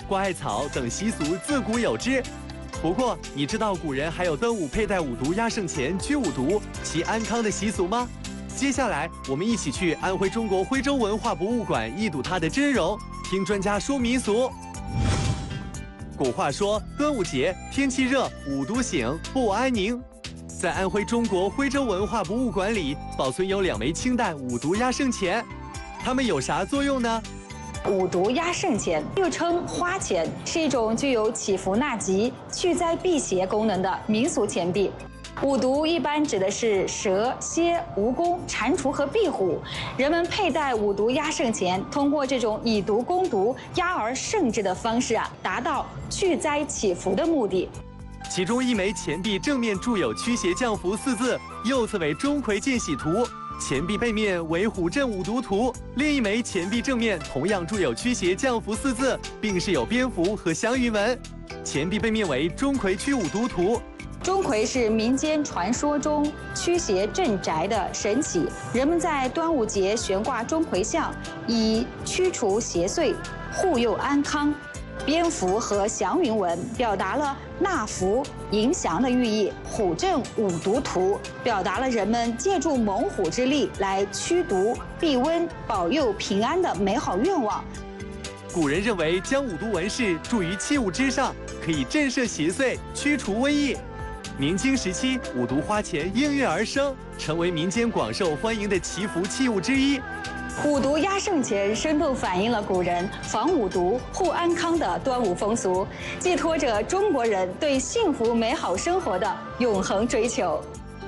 挂艾草等习俗自古有之。不过，你知道古人还有端午佩戴五毒压胜钱驱五毒、祈安康的习俗吗？接下来，我们一起去安徽中国徽州文化博物馆一睹它的真容，听专家说民俗。古话说，端午节天气热，五毒醒，不安宁。在安徽中国徽州文化博物馆里，保存有2枚清代五毒压胜钱，它们有啥作用呢？ 五毒压胜钱又称花钱，是一种具有祈福纳吉、去灾辟邪功能的民俗钱币。五毒一般指的是蛇、蝎、蜈蚣、蟾蜍和壁虎。人们佩戴五毒压胜钱，通过这种以毒攻毒、压而胜之的方式达到去灾祈福的目的。 其中一枚钱币正面铸有驱邪降福4字，右侧为钟馗见喜图，钱币背面为虎镇五毒图。另一枚钱币正面同样铸有驱邪降福4字，并是有蝙蝠和祥云纹。钱币背面为钟馗驱五毒图。 钟馗是民间传说中驱邪镇宅的神祇，人们在端午节悬挂钟馗像，以驱除邪祟、护佑安康。蝙蝠和祥云纹表达了纳福迎祥的寓意，虎镇五毒图表达了人们借助猛虎之力来驱毒避瘟、保佑平安的美好愿望。 古人认为将五毒纹饰铸于器物之上，可以震慑邪祟、驱除瘟疫。明清时期，五毒花钱应运而生，成为民间广受欢迎的祈福器物之一。 五毒压胜钱生动反映了古人防五毒、护安康的端午风俗，寄托着中国人对幸福美好生活的永恒追求。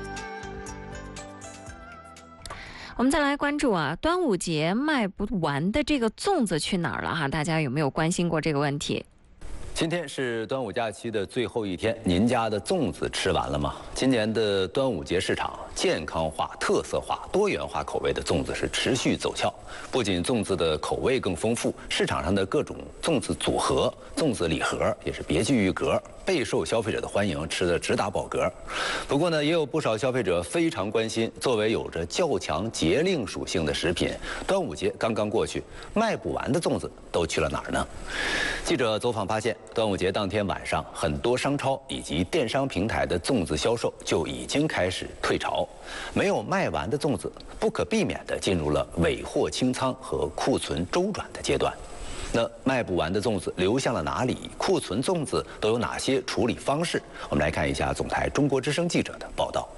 我们再来关注端午节卖不完的这个粽子去哪儿了哈？大家有没有关心过这个问题？ 今天是端午假期的最后一天，您家的粽子吃完了吗？今年的端午节市场，健康化、特色化、多元化口味的粽子是持续走俏。不仅粽子的口味更丰富，市场上的各种粽子组合、粽子礼盒也是别具一格，备受消费者的欢迎，吃得直打饱嗝。不过呢，也有不少消费者非常关心，作为有着较强节令属性的食品，端午节刚刚过去，卖不完的粽子都去了哪儿呢？记者走访发现，端午节当天晚上，很多商超以及电商平台的粽子销售就已经开始退潮，没有卖完的粽子不可避免地进入了尾货清仓和库存周转的阶段。那卖不完的粽子流向了哪里？库存粽子都有哪些处理方式？我们来看一下总台中国之声记者的报道。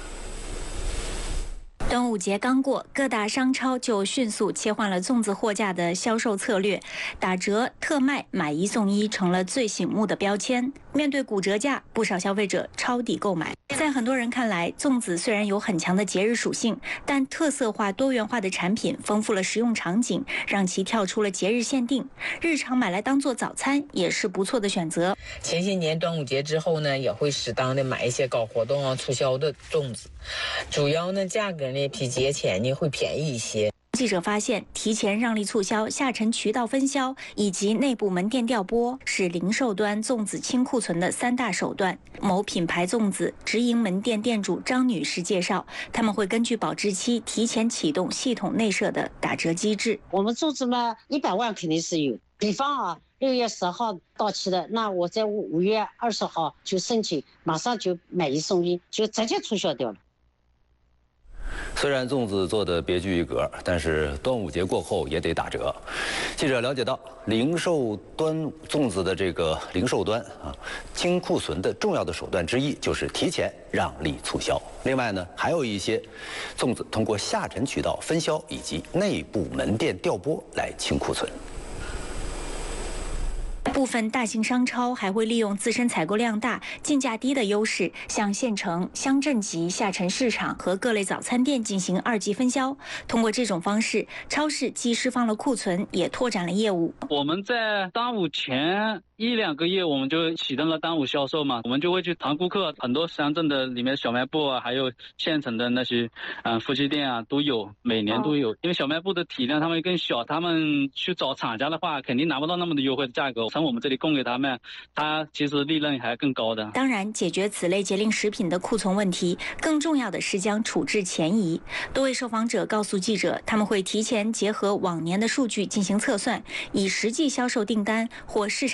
端午节刚过，各大商超就迅速切换了粽子货架的销售策略，打折、特卖、买一送一成了最醒目的标签。面对骨折价，不少消费者抄底购买。在很多人看来，粽子虽然有很强的节日属性，但特色化、多元化的产品丰富了食用场景，让其跳出了节日限定。日常买来当做早餐也是不错的选择。 前些年端午节之后呢，也会适当的买一些搞活动促销的粽子，主要呢价格呢比节前呢会便宜一些。 记者发现，提前让利促销、下沉渠道分销以及内部门店调拨是零售端粽子清库存的3大手段。某品牌粽子直营门店店主张女士介绍，他们会根据保质期提前启动系统内设的打折机制。 我们粽子嘛，100万肯定是有。比方6月10号到期的，那我在5月20号就申请，马上就买一送一，就直接促销掉了。 虽然粽子做的别具一格，但是端午节过后也得打折。记者了解到，零售端粽子的这个零售端清库存的重要的手段之一就是提前让利促销。另外呢，还有一些粽子通过下沉渠道分销以及内部门店调拨来清库存。 部分大型商超还会利用自身采购量大、进价低的优势，向县城、乡镇级下沉市场和各类早餐店进行2级分销。通过这种方式，超市既释放了库存，也拓展了业务。 我们在端午前1-2个月，我们就启动了端午销售嘛，我们就会去谈顾客，很多乡镇的里面小卖部还有县城的那些夫妻店都有，每年都有。因为小卖部的体量他们更小，他们去找厂家的话，肯定拿不到那么的优惠的价格，从我们这里供给他们，它其实利润还更高的。 当然，解决此类节令食品的库存问题，更重要的是将处置前移。多位受访者告诉记者，他们会提前结合往年的数据进行测算，以实际销售订单或市场